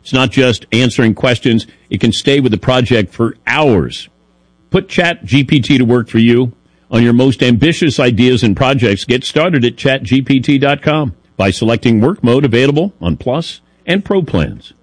It's not just answering questions. It can stay with the project for hours. Put ChatGPT to work for you on your most ambitious ideas and projects. Get started at chatgpt.com by selecting work mode available on Plus and Pro plans.